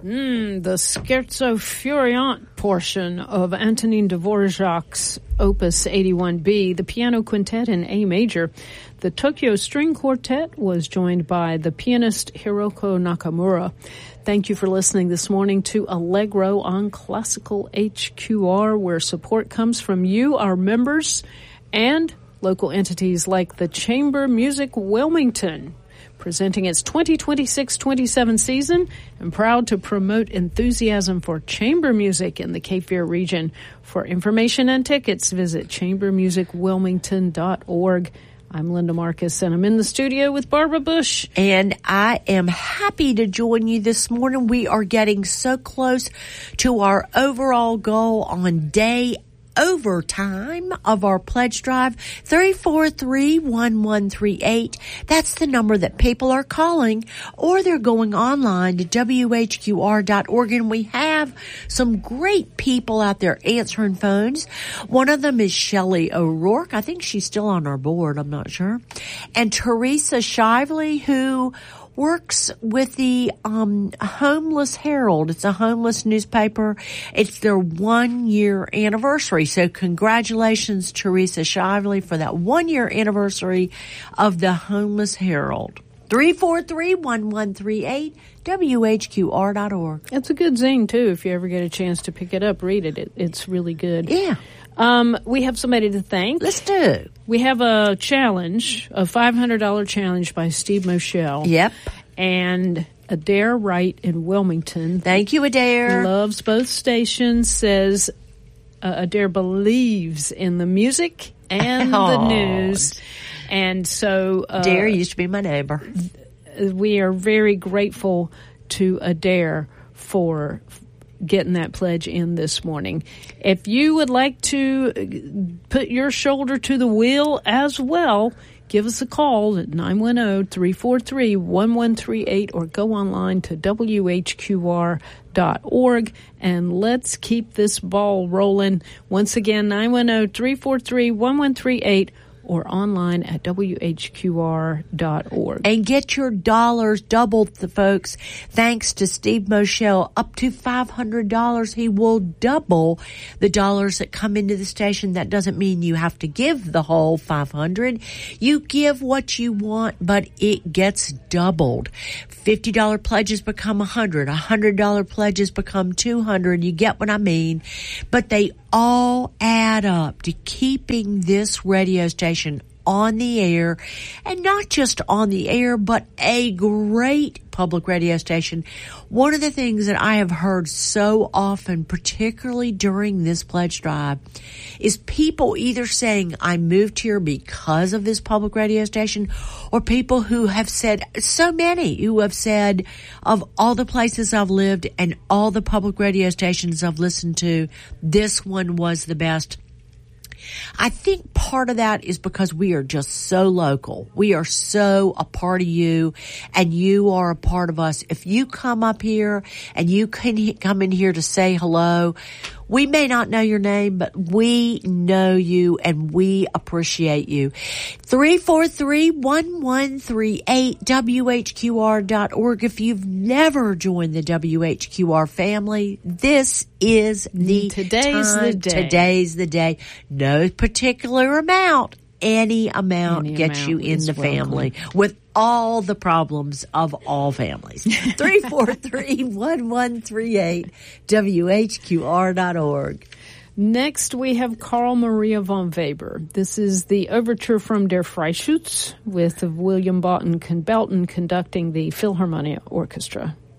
The Scherzo Furiant portion of Antonin Dvorak's Opus 81B, the piano quintet in A major. The Tokyo String Quartet was joined by the pianist Hiroko Nakamura. Thank you for listening this morning to Allegro on Classical HQR, where support comes from you, our members, and local entities like the Chamber Music Wilmington, presenting its 2026-27 season and proud to promote enthusiasm for chamber music in the Cape Fear region. For information and tickets, visit chambermusicwilmington.org. I'm Linda Marcus, and I'm in the studio with Barbara Bush. And I am happy to join you this morning. We are getting so close to our overall goal on day overtime of our pledge drive. 343-1138. That's the number that people are calling, or they're going online to WHQR.org, and we have some great people out there answering phones. One of them is Shelley O'Rourke. I think she's still on our board. I'm not sure. And Teresa Shively, who works with the Homeless Herald. It's a homeless newspaper. It's their 1-year anniversary. So congratulations, Teresa Shively, for that 1-year anniversary of the Homeless Herald. 343-1138, WHQR.org. It's a good zine, too. If you ever get a chance to pick it up, read it. It's really good. Yeah. We have somebody to thank. Let's do. We have a challenge, a $500 challenge by Steve Moschel. Yep. And Adair Wright in Wilmington. Thank you, Adair. Loves both stations, says Adair believes in the music and the news. And so Adair used to be my neighbor. We are very grateful to Adair for getting that pledge in this morning. If you would like to put your shoulder to the wheel as well, give us a call at 910-343-1138 or go online to WHQR.org, and let's keep this ball rolling. Once again, 910-343-1138 or online at WHQR.org. And get your dollars doubled, folks. Thanks to Steve Moschel, up to $500. He will double the dollars that come into the station. That doesn't mean you have to give the whole $500. You give what you want, but it gets doubled. $50 pledges become $100. $100 pledges become $200. You get what I mean? But they all add up to keeping this radio station on the air, and not just on the air, but a great public radio station. One of the things that I have heard so often, particularly during this pledge drive, is people either saying, I moved here because of this public radio station, or people who have said, so many who have said, of all the places I've lived and all the public radio stations I've listened to, this one was the best. I think part of that is because we are just so local. We are so a part of you, and you are a part of us. If you come up here and you can come in here to say hello, we may not know your name, but we know you and we appreciate you. 343-1138, WHQR.org. If you've never joined the WHQR family, this is the Today's time. the day. Today's the day. No particular amount. Any amount gets you in the family with all the problems of all families. 343-1138, WHQR.org. Next, we have Carl Maria von Weber. This is the overture from Der Freischütz with William Belton conducting the Philharmonia Orchestra.